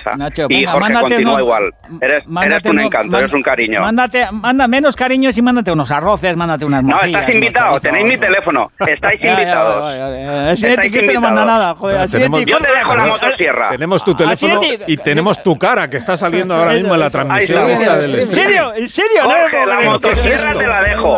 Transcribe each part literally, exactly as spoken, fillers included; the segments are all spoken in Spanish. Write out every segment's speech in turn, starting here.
casa. Nacho, y venga, Jorge continúa uno, igual. Eres, eres un uno, encanto, man, eres un cariño. Mándate, manda menos cariños y mándate unos arroces, mándate unas morcillas. No, estás invitado, tenéis mi teléfono. Estáis ya, invitados. Ya, ya, ya, ya. Así de ti que este no manda nada. Joder, así tenemos, de ti, yo te dejo la motosierra. Tenemos tu teléfono y tenemos tu cara, que está saliendo ahora mismo en la transmisión. Ay, esta del ¿En serio? ¿En serio? Jorge, no, la no, motosierra te la dejo.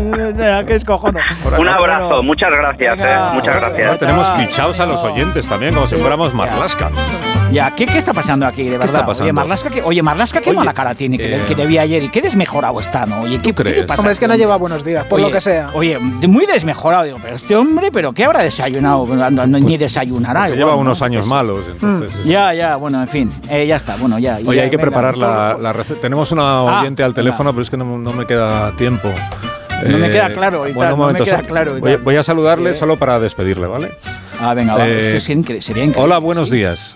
¿Qué es cojono? Un abrazo, muchas gracias, eh, muchas gracias. Ahora tenemos fichados a los oyentes también, como si fuéramos Marlaska. Ya, ¿qué, ¿qué está pasando aquí, de verdad? está pasando? Oye, Marlaska, que, oye, Marlaska, qué Oye, mala cara tiene que, eh, que te vi ayer y qué desmejorado está, ¿no? Oye, ¿qué, ¿tú crees? ¿qué le pasa? Hombre, es que no lleva buenos días, por oye, lo que sea. Oye, muy desmejorado, digo, pero este hombre, ¿pero qué habrá desayunado? No, no, ni desayunará. Igual, Igual, lleva unos ¿no? años malos. Entonces, Mm. Ya, ya, bueno, en fin, eh, ya está, bueno, ya. Oye, ya, hay que venga, preparar todo. la, la receta. Tenemos una oyente Ah, al teléfono, venga. pero es que no, no me queda tiempo. No me queda claro y bueno, tal, un no me momento, queda sa- claro y voy, tal. voy a saludarle Eh. solo para despedirle, ¿vale? Ah, venga, va, Eh, eso sería incre- sería increíble. Hola, buenos días.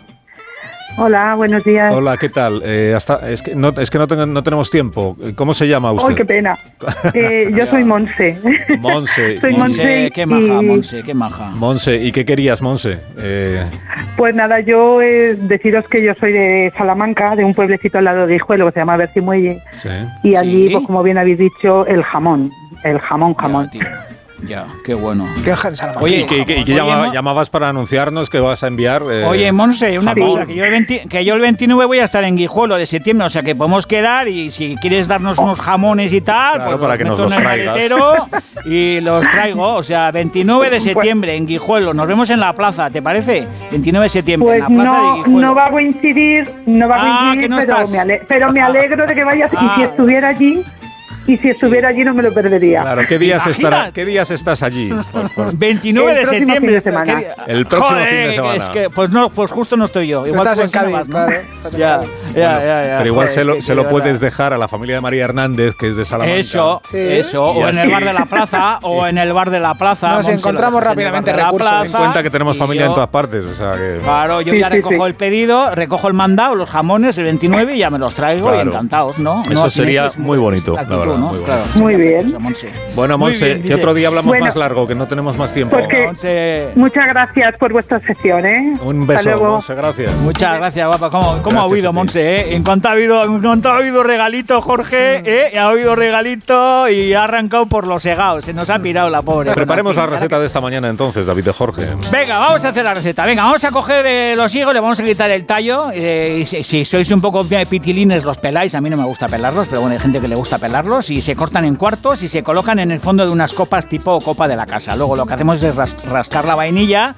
Hola, buenos días. Hola, ¿qué tal? Eh, hasta, es que, no, es que no, tengo- no tenemos tiempo. ¿Cómo se llama usted? ¡Ay, qué pena! Eh, yo soy Monse. Monse. Soy Monse, Monse qué maja, y- Monse, qué maja. Monse, ¿y qué querías, Monse? Eh, Pues nada, yo eh, deciros que yo soy de Salamanca, de un pueblecito al lado de Guijuelo que se llama Bercimuelle, sí. y allí, Sí. pues como bien habéis dicho, el jamón, el jamón, jamón. Ya, tío. Ya, qué bueno. ¿Qué en Salamanca? Oye, ¿Y qué, qué- y qué Oye, llama- Mo- llamabas para anunciarnos que vas a enviar? eh, Oye, Monse, una jamón? cosa, que yo, el veinte que yo el veintinueve voy a estar en Guijuelo de septiembre, o sea que podemos quedar y si quieres darnos unos jamones y tal, Claro, pues para los que nos meto los en el traigas. maletero y los traigo. O sea, veintinueve de septiembre en Guijuelo, nos vemos en la plaza, ¿te parece? veintinueve de septiembre Pues en la plaza de no, Guijuelo. no va a coincidir, no va a Ah, coincidir, que no pero, estás. me ale- pero me alegro de que vayas, y Ah. si estuviera allí, y si estuviera allí no me lo perdería. Claro, ¿qué días, ¿Te estará, imaginas? ¿qué días estás allí? Por- por- veintinueve El de próximo septiembre. fin de está- semana. ¿qué día? El próximo Joder, fin de semana. Es que, pues no, pues justo no estoy yo. Tú Igual estás tú en sí me Cádiz, vas, ¿no? claro. Estás en Ya, Cádiz. ya, ya, ya. Pero igual Joder, se es lo, que, se tío, lo de puedes verdad. dejar a la familia de María Hernández, que es de Salamanca. Eso, Sí. eso, Y o en así. el bar de la plaza, o en el bar de la plaza. Nos Monse, encontramos lo dejas en el rápidamente bar de la recursos. plaza, Ten en cuenta que tenemos y familia yo- en todas partes, o sea que... Claro, yo Sí, ya sí, recojo sí. el pedido, recojo el mandado, los jamones el veintinueve y ya me los traigo Claro. y encantados, ¿no? Eso No, así sería es muy bonito, la la verdad, actitud, ¿no? muy Claro, Muy sí, bien. eso, Monse. Bueno, Muy Monse, bien, ¿qué dice. otro día hablamos Bueno. más largo? Que no tenemos más tiempo. Pues que- Monse, Muchas gracias por vuestra sesión, ¿eh? Un Hasta beso, luego. Monse, gracias. muchas gracias, guapa. ¿Cómo, cómo ha Gracias oído, a ti. Monse? Eh? En cuanto ha habido, en cuanto ha habido regalito, Jorge, eh, ha habido regalito y ha arrancado por los segados. Se nos ha pirado la pobre. Preparemos la Bueno, en fin, receta de esta mañana entonces, David de Jorge. Venga, vamos a hacer la receta. Venga, vamos a coger eh, los higos, le vamos a quitar el tallo. eh, y si, si sois un poco pitilines, los peláis. A mí no me gusta pelarlos, pero bueno, hay gente que le gusta pelarlos. Y se cortan en cuartos y se colocan en el fondo de unas copas tipo copa de la casa. Luego lo que hacemos es ras- rascar la vainilla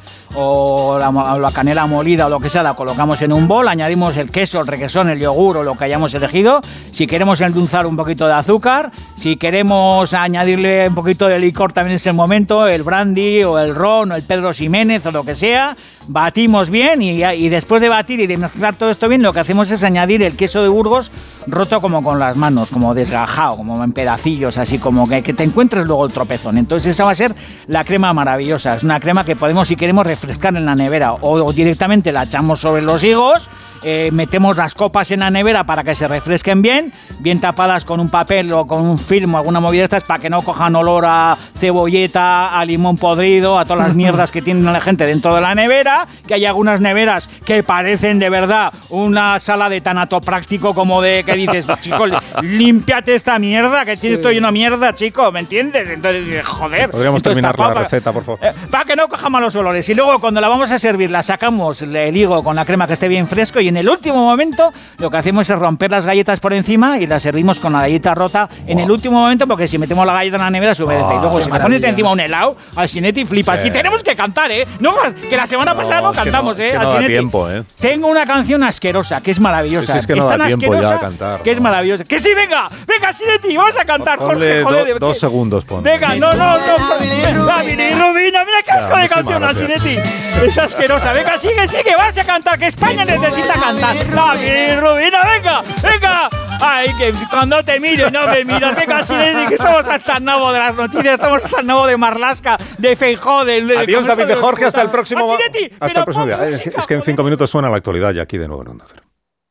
o la, mo- o la canela molida o lo que sea, la colocamos en un bol, añadimos el queso, el requesón, el yogur o lo que hayamos elegido. Si queremos endulzar un poquito de azúcar, si queremos añadirle un poquito de licor también es el momento, el brandy o el ron o el Pedro Ximénez o lo que sea, batimos bien y, y después de batir y de mezclar todo esto bien, lo que hacemos es añadir el queso de Burgos roto como con las manos, como desgajado, como en pedacillos, así como que, que te encuentres luego el tropezón. Entonces esa va a ser la crema maravillosa. Es una crema que podemos, si queremos, refrescar en la nevera o, o directamente la echamos sobre los higos. Eh, metemos las copas en la nevera para que se refresquen bien, bien tapadas con un papel o con un film o alguna movida de estas para que no cojan olor a cebolleta, a limón podrido, a todas las mierdas que tiene la gente dentro de la nevera, que hay algunas neveras que parecen de verdad una sala de tanato práctico, como de que dices, chico, límpiate esta mierda, que tienes esto lleno de mierda, chico, ¿me entiendes? Entonces, joder. Podríamos Entonces, terminar tapa la pa- receta, por favor. eh, para que no coja malos olores. Y luego cuando la vamos a servir, la sacamos el higo con la crema que esté bien fresco y en el último momento lo que hacemos es romper las galletas por encima y las servimos con la galleta rota en el último momento, porque si metemos la galleta en la nevera se humedece. y luego si le pones encima un helado, al Sinetti flipas. Sí. Y tenemos que cantar, ¿eh? No más, que la semana pasada no es que cantamos, no, ¿eh? es que Al no da Sinetti. tiempo, ¿eh? Tengo una canción asquerosa, que es maravillosa. Sí, es que no tan da tiempo ya asquerosa a cantar, que es ¿no? maravillosa. ¡Que sí, venga! ¡Venga, Sinetti! ¡Vamos a cantar, Ponle Jorge! Joder, do- de- dos segundos, pon. Venga, no, no, no. La bilirrubina, mira qué asco Ya, de muchísimas canción, la gracias. Sinetti. Es asquerosa. Venga, sigue, sigue, vas a cantar, que España necesita cantar. La bilirrubina, venga, venga. Ay, que cuando te mire no me miras. Venga, Sinetti, que estamos hasta el nabo de las noticias, estamos hasta el nabo de Marlaska, de Feijóo, del... del Adiós, Congreso David de los Jorge, hasta el Diputados. próximo... Ah, Sinetti, Hasta pero el próximo día. pon Es que, música, es que en joder. cinco minutos suena la actualidad ya aquí de nuevo en Onda Cero.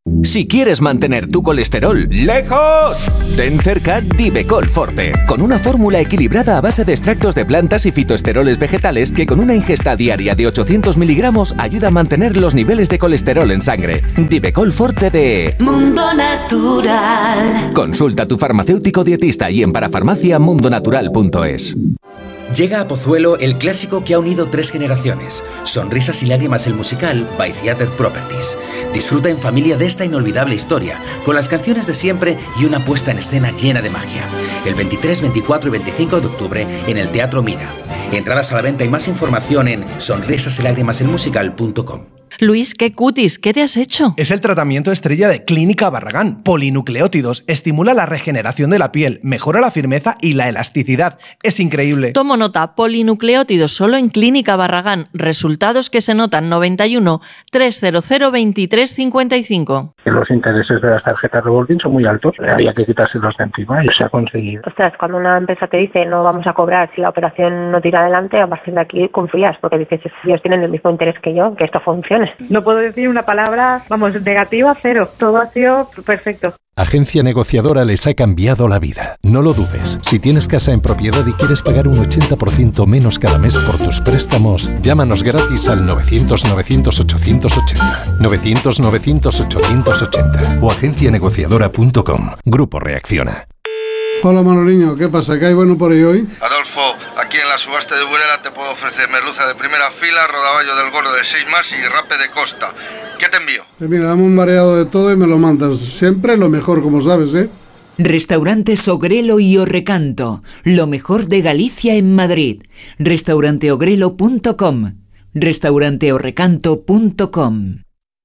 Si quieres mantener tu colesterol lejos, ten cerca Divecol Forte, con una fórmula equilibrada a base de extractos de plantas y fitoesteroles vegetales que con una ingesta diaria de ochocientos miligramos ayuda a mantener los niveles de colesterol en sangre. Divecol Forte de Mundo Natural. Consulta a tu farmacéutico dietista y en parafarmacia mundonatural punto es. Llega a Pozuelo el clásico que ha unido tres generaciones. Sonrisas y lágrimas el musical by Theatre Properties. Disfruta en familia de esta inolvidable historia, con las canciones de siempre y una puesta en escena llena de magia. El veintitrés, veinticuatro y veinticinco de octubre en el Teatro Mira. Entradas a la venta y más información en sonrisas y lágrimas el musical punto com. Luis, qué cutis, ¿qué te has hecho? Es el tratamiento estrella de Clínica Barragán. Polinucleótidos, estimula la regeneración de la piel, mejora la firmeza y la elasticidad. Es increíble. Tomo nota, polinucleótidos solo en Clínica Barragán. Resultados que se notan noventa y uno, trescientos veintitrés cincuenta y cinco. Los intereses de las tarjetas revolving son muy altos. Había que quitárselos de encima y se ha conseguido. Ostras, cuando una empresa te dice no vamos a cobrar si la operación no tira adelante, a partir de aquí confías porque dices ellos tienen el mismo interés que yo, que esto funcione. No puedo decir una palabra, vamos, negativa, cero. Todo ha sido perfecto. Agencia Negociadora les ha cambiado la vida. No lo dudes. Si tienes casa en propiedad y quieres pagar un ochenta por ciento menos cada mes por tus préstamos, llámanos gratis al novecientos, novecientos, ochocientos ochenta. novecientos, novecientos, ochocientos ochenta o agencia negociadora punto com. Grupo Reacciona. Hola Manoliño, ¿qué pasa? ¿Qué hay bueno por ahí hoy? Adolfo, aquí en la subasta de Burela te puedo ofrecer merluza de primera fila, rodaballo del gordo de seis más y rape de costa. ¿Qué te envío? Pues mira, dame un mareado de todo y me lo mandas. Siempre lo mejor, como sabes, ¿eh? Restaurantes Ogrelo y Orrecanto, lo mejor de Galicia en Madrid. restaurante ogrelo punto com. restaurante orrecanto punto com.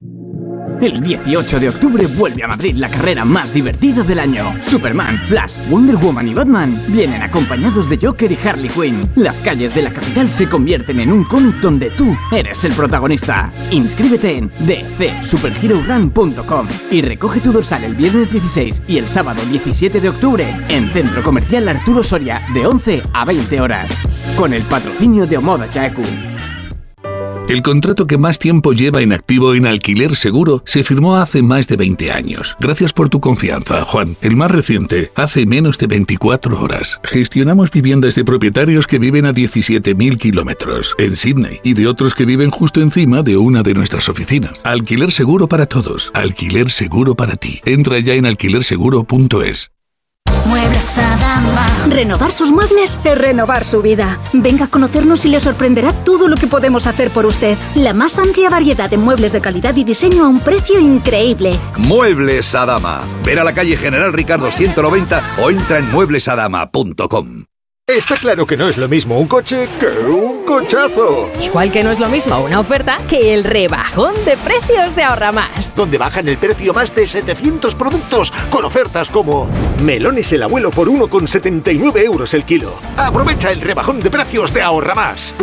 El dieciocho de octubre vuelve a Madrid la carrera más divertida del año. Superman, Flash, Wonder Woman y Batman vienen acompañados de Joker y Harley Quinn. Las calles de la capital se convierten en un cómic donde tú eres el protagonista. Inscríbete en d c superhero run punto com y recoge tu dorsal el viernes dieciséis y el sábado diecisiete de octubre en Centro Comercial Arturo Soria de once a veinte horas. Con el patrocinio de Omoda Chaeku. El contrato que más tiempo lleva en activo en Alquiler Seguro se firmó hace más de veinte años. Gracias por tu confianza, Juan. El más reciente, hace menos de veinticuatro horas. Gestionamos viviendas de propietarios que viven a diecisiete mil kilómetros en Sydney y de otros que viven justo encima de una de nuestras oficinas. Alquiler Seguro para todos. Alquiler Seguro para ti. Entra ya en alquiler seguro punto es. Muebles Adama. Renovar sus muebles es renovar su vida. Venga a conocernos y le sorprenderá todo lo que podemos hacer por usted. La más amplia variedad de muebles de calidad y diseño a un precio increíble. Muebles Adama. Ver a la calle General Ricardo ciento noventa o entra en muebles adama punto com. Está claro que no es lo mismo un coche que un cochazo. Igual que no es lo mismo una oferta que el rebajón de precios de Ahorra Más. Donde bajan el precio más de setecientos productos con ofertas como melones el abuelo por uno con setenta y nueve euros el kilo. Aprovecha el rebajón de precios de Ahorra Más.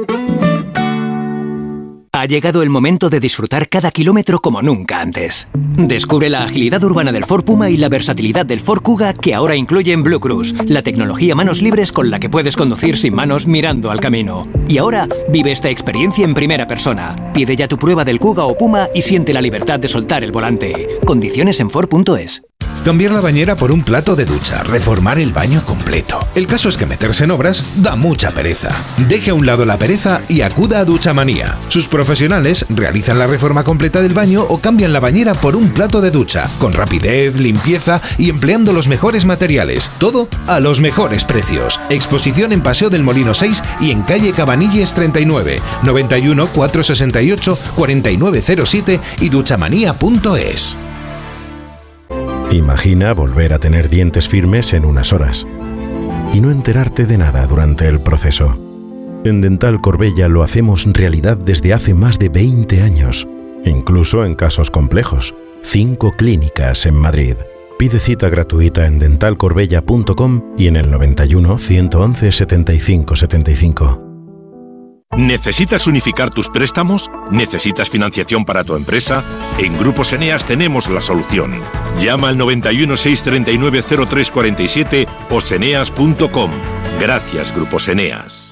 Ha llegado el momento de disfrutar cada kilómetro como nunca antes. Descubre la agilidad urbana del Ford Puma y la versatilidad del Ford Kuga que ahora incluyen Blue Cruise, la tecnología manos libres con la que puedes conducir sin manos mirando al camino. Y ahora vive esta experiencia en primera persona. Pide ya tu prueba del Kuga o Puma y siente la libertad de soltar el volante. Condiciones en Ford punto es. Cambiar la bañera por un plato de ducha, reformar el baño completo. El caso es que meterse en obras da mucha pereza. Deje a un lado la pereza y acuda a Duchamanía. Sus profesionales realizan la reforma completa del baño o cambian la bañera por un plato de ducha, con rapidez, limpieza y empleando los mejores materiales. Todo a los mejores precios. Exposición en Paseo del Molino seis y en calle Cabanilles treinta y nueve, noventa y uno, cuatrocientos sesenta y ocho, cuarenta y nueve cero siete y duchamanía punto es. Imagina volver a tener dientes firmes en unas horas y no enterarte de nada durante el proceso. En Dental Corbella lo hacemos realidad desde hace más de veinte años, incluso en casos complejos. Cinco clínicas en Madrid. Pide cita gratuita en dental corbella punto com y en el noventa y uno, ciento once, setenta y cinco setenta y cinco. ¿Necesitas unificar tus préstamos? ¿Necesitas financiación para tu empresa? En Grupos Eneas tenemos la solución. Llama al noventa y uno, seiscientos treinta y nueve, cero tres cuarenta y siete o seneas punto com. Gracias, Grupos Eneas.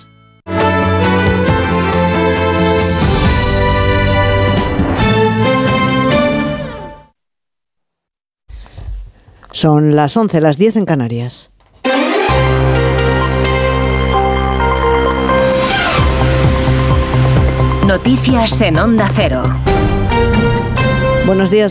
Son las once, las diez en Canarias. Noticias en Onda Cero. Buenos días.